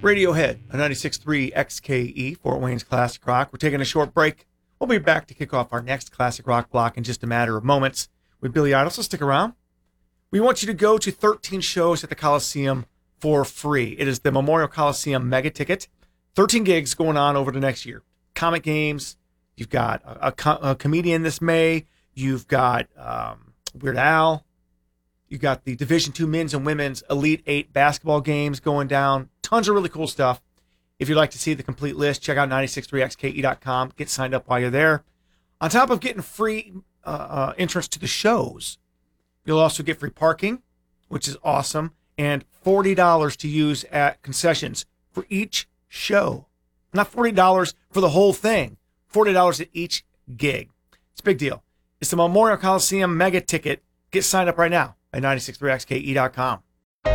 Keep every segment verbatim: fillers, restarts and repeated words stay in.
Radiohead, a ninety-six point three X K E, Fort Wayne's Classic Rock. We're taking a short break. We'll be back to kick off our next Classic Rock block in just a matter of moments with Billy Idol, so stick around. We want you to go to thirteen shows at the Coliseum for free. It is the Memorial Coliseum Mega Ticket. thirteen gigs going on over the next year. Comic games. You've got a, a, co- a comedian this May. You've got um, Weird Al. You've got the Division two men's and women's Elite Eight basketball games going down. Tons of really cool stuff. If you'd like to see the complete list, check out nine six three X K E dot com. Get signed up while you're there. On top of getting free uh, uh, entrance to the shows, you'll also get free parking, which is awesome, and forty dollars to use at concessions for each show. Not forty dollars for the whole thing, forty dollars at each gig. It's a big deal. It's the Memorial Coliseum Mega Ticket. Get signed up right now at nine six three X K E dot com.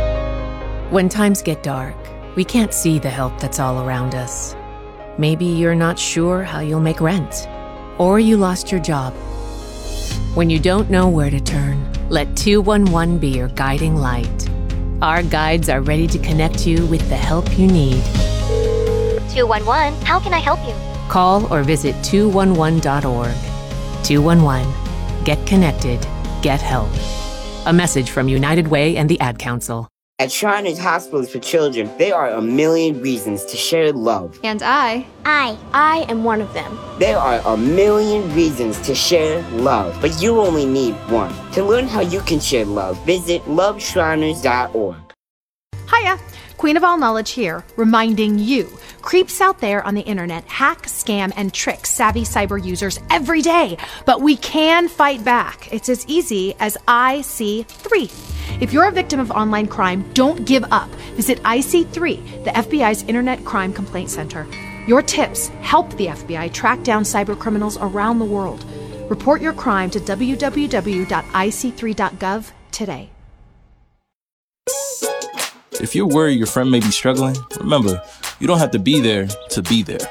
When times get dark, we can't see the help that's all around us. Maybe you're not sure how you'll make rent, or you lost your job. When you don't know where to turn, let two one one be your guiding light. Our guides are ready to connect you with the help you need. two one one, how can I help you? Call or visit two one one dot org. two one one. Get connected. Get help. A message from United Way and the Ad Council. At Shriners Hospitals for Children, there are a million reasons to share love. And I, I, I am one of them. There are a million reasons to share love, but you only need one. To learn how you can share love, visit love shriners dot org. Hiya, Queen of All Knowledge here, reminding you, creeps out there on the internet hack, scam, and trick savvy cyber users every day, but we can fight back. It's as easy as I C three. If you're a victim of online crime, don't give up. Visit I C three, the F B I's Internet Crime Complaint Center. Your tips help the F B I track down cyber criminals around the world. Report your crime to w w w dot i c three dot gov today. If you're worried your friend may be struggling, remember, you don't have to be there to be there.